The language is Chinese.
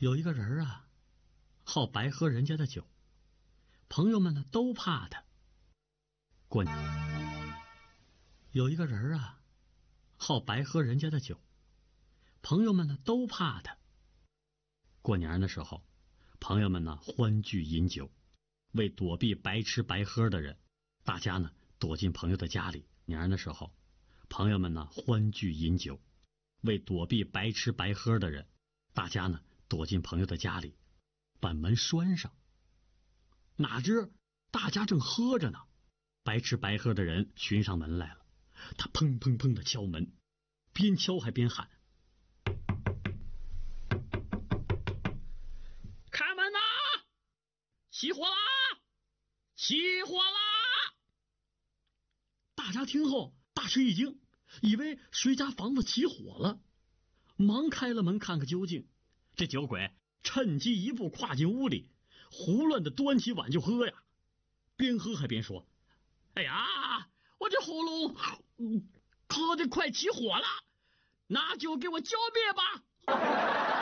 有一个人啊，好白喝人家的酒，朋友们呢都怕他。有一个人啊，好白喝人家的酒，朋友们呢都怕他。过年的时候，朋友们呢欢聚饮酒，为躲避白吃白喝的人，大家呢躲进朋友的家里。年的时候，朋友们呢欢聚饮酒，为躲避白吃白喝的人，大家呢躲进朋友的家里，把门拴上。哪知大家正喝着呢，白吃白喝的人寻上门来了，他砰砰砰的敲门，边敲还边喊：开门呐！起火啦！起火啦！大家听后大吃一惊，以为谁家房子起火了，忙开了门看个究竟。这酒鬼趁机一步跨进屋里，胡乱的端起碗就喝呀，边喝还边说：哎呀，我这喉咙渴得快起火了，拿酒给我浇灭吧。